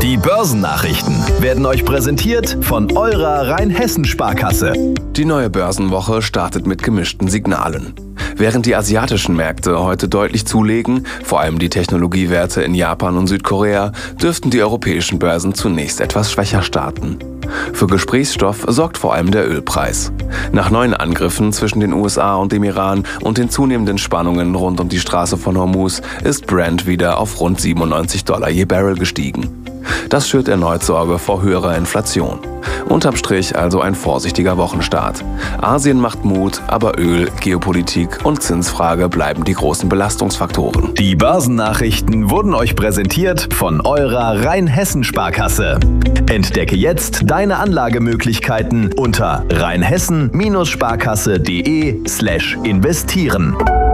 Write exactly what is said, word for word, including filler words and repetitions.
Die Börsennachrichten werden euch präsentiert von eurer Rheinhessen-Sparkasse. Die neue Börsenwoche startet mit gemischten Signalen. Während die asiatischen Märkte heute deutlich zulegen, vor allem die Technologiewerte in Japan und Südkorea, dürften die europäischen Börsen zunächst etwas schwächer starten. Für Gesprächsstoff sorgt vor allem der Ölpreis. Nach neuen Angriffen zwischen den U S A und dem Iran und den zunehmenden Spannungen rund um die Straße von Hormuz ist Brent wieder auf rund siebenundneunzig Dollar je Barrel gestiegen. Das schürt erneut Sorge vor höherer Inflation. Unterm Strich also ein vorsichtiger Wochenstart. Asien macht Mut, aber Öl, Geopolitik und Zinsfrage bleiben die großen Belastungsfaktoren. Die Börsennachrichten wurden euch präsentiert von eurer Rheinhessen-Sparkasse. Entdecke jetzt deine Anlagemöglichkeiten unter rheinhessen Sparkasse punkt de slash investieren.